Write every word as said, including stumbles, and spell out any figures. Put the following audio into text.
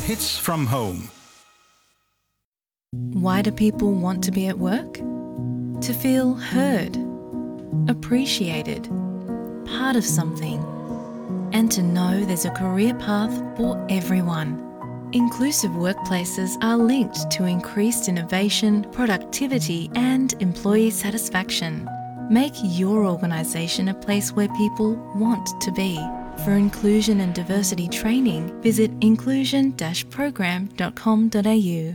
Hits from home. Why do people want to be at work? To feel heard, appreciated, part of something, and to know there's a career path for everyone. Inclusive workplaces are linked to increased innovation, productivity, and employee satisfaction. Make your organisation a place where people want to be. For inclusion and diversity training, visit inclusion dash program dot com dot a u.